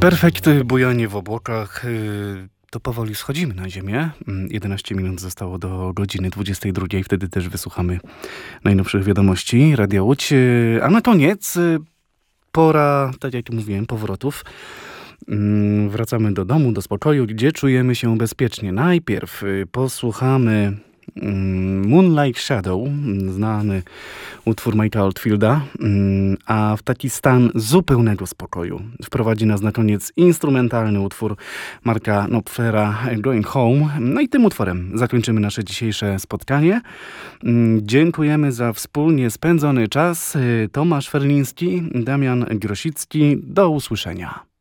Perfekt, bujanie w obłokach. To powoli schodzimy na ziemię. 11 minut zostało do godziny 22. Wtedy też wysłuchamy najnowszych wiadomości Radia Łódź. A na koniec pora, tak jak mówiłem, powrotów. Wracamy do domu, do spokoju, gdzie czujemy się bezpiecznie. Najpierw posłuchamy Moonlight Shadow, znany utwór Mike'a Oldfielda, a w taki stan zupełnego spokoju wprowadzi nas na koniec instrumentalny utwór Marka Knopflera Going Home. No i tym utworem zakończymy nasze dzisiejsze spotkanie. Dziękujemy za wspólnie spędzony czas. Tomasz Ferliński, Damian Grosicki. Do usłyszenia.